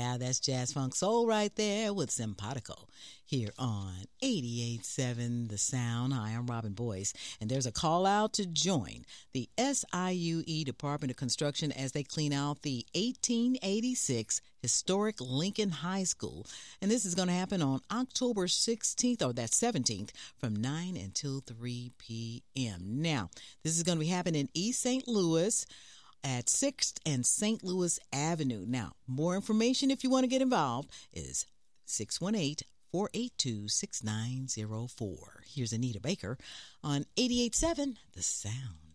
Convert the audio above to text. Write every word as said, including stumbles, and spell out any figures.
Yeah, that's Jazz Funk Soul right there with Simpatico here on eighty-eight point seven The Sound. Hi, I'm Robin Boyce, and there's a call out to join the S I U E Department of Construction as they clean out the eighteen eighty-six historic Lincoln High School. And this is going to happen on October sixteenth, or that's seventeenth, from nine until three p.m. Now, this is going to be happening in East Saint Louis at sixth and Saint Louis Avenue. Now, more information if you want to get involved is six one eight, four eight two, six nine zero four. Here's Anita Baker on eighty-eight point seven The Sound.